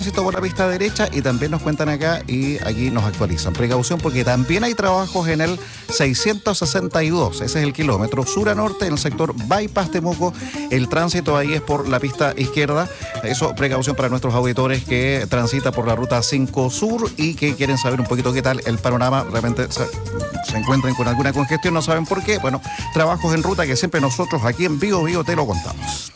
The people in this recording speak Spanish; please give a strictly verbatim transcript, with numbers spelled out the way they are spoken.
tránsito por la pista derecha y también nos cuentan acá y aquí nos actualizan. Precaución porque también hay trabajos en el seiscientos sesenta y dos, ese es el kilómetro sur a norte en el sector Bypass Temuco. El tránsito ahí es por la pista izquierda. Eso, precaución para nuestros auditores que transitan por la ruta cinco Sur y que quieren saber un poquito qué tal el panorama. Realmente se, se encuentran con alguna congestión, no saben por qué. Bueno, trabajos en ruta que siempre nosotros aquí en Bio Bio te lo contamos.